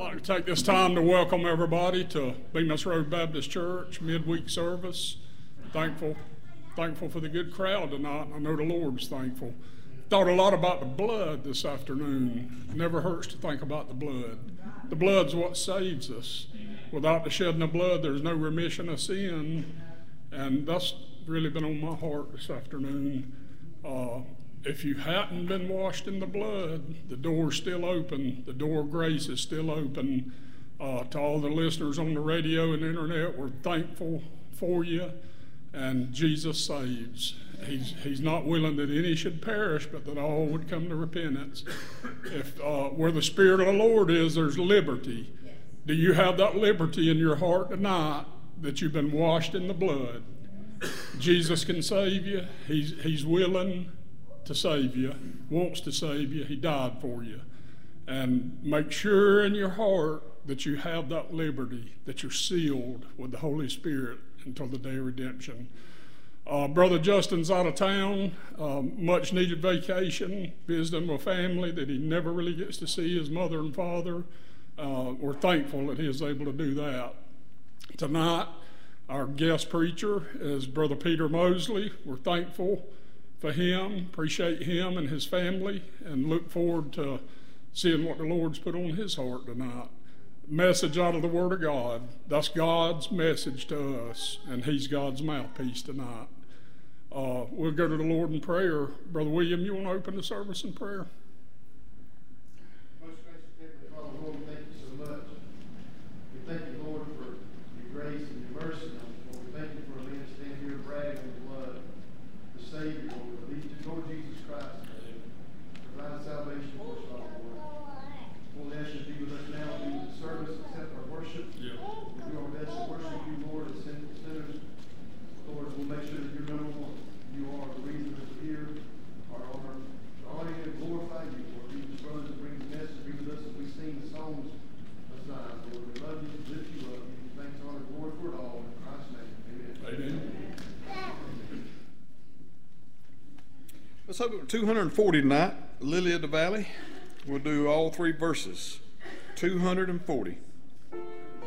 I'd like to take this time to welcome everybody to Bemis Road Baptist Church midweek service. Thankful for the good crowd tonight. I know the Lord's thankful. Thought a lot about the blood this afternoon. Never hurts to think about the blood. The blood's what saves us. Without the shedding of blood, there's no remission of sin. And that's really been on my heart this afternoon. If you hadn't been washed in the blood, the door's still open. The door of grace is still open. To all the listeners on the radio and internet, we're thankful for you. And Jesus saves. He's not willing that any should perish, but that all would come to repentance. If where the Spirit of the Lord is, there's liberty. Do you have that liberty in your heart tonight that you've been washed in the blood? Jesus can save you. He's willing to save you, wants to save you. He died for you. And make sure in your heart that you have that liberty, that you're sealed with the Holy Spirit until the day of redemption. Brother Justin's out of town, much needed vacation, visiting with family that he never really gets to see his mother and father. We're thankful that he is able to do that. Tonight, our guest preacher is Brother Peter Mosley. We're thankful for him, appreciate him and his family, and look forward to seeing what the Lord's put on his heart tonight. Message out of the Word of God. That's God's message to us, and he's God's mouthpiece tonight. We'll go to the Lord in prayer. Brother William, you want to open the service in prayer? Most gracious Heavenly Father, Lord, we thank you so much. We thank you, Lord, for your grace and your mercy. Lord, we thank you for a man to stand here bragging on the blood, the Savior, Lord, Lord Jesus Christ, provide salvation for us all, Lord. Lord, ask you to be with us now, be with the service, accept our worship. We do our best to worship you, Lord, as sinful sinners. Lord, we'll make sure that you're number one. You are the reason that we're here. Our honor and glorify you, Lord. Be with the brothers that bring the message, be with us as we sing the songs of Zion, Lord. We love you, lift you up. We thanks, honor, and glory for it all. In Christ's name, amen. Let's open 240 tonight, Lily of the Valley. We'll do all three verses. 240.